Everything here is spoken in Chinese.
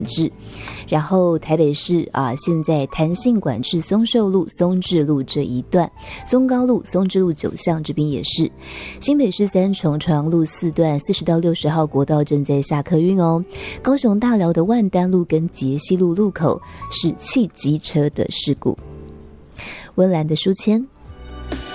然后台北市现在弹性管制松寿路、松智路这一段，松高路、松智路9巷这边也是。新北市三重朝阳路4段40到60号国道正在下客运哦。高雄大寮的万丹路跟捷西路路口是汽机车的事故。温岚的书签。